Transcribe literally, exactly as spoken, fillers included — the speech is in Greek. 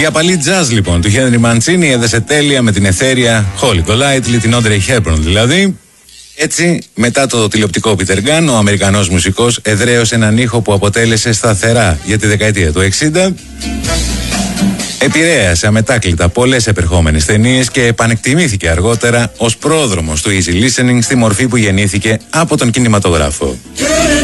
Η απαλή jazz λοιπόν του Χένρι Μαντσίνι έδεσε τέλεια με την αιθέρια Holly Golightly, την Audrey Hepburn δηλαδή. Έτσι, μετά το τηλεοπτικό Peter Gunn, ο Αμερικανός μουσικός εδραίωσε έναν ήχο που αποτέλεσε σταθερά για τη δεκαετία του εξήντα. Επηρέασε αμετάκλητα πολλές επερχόμενες ταινίες και επανεκτιμήθηκε αργότερα ως πρόδρομος του easy listening στη μορφή που γεννήθηκε από τον κινηματογράφο.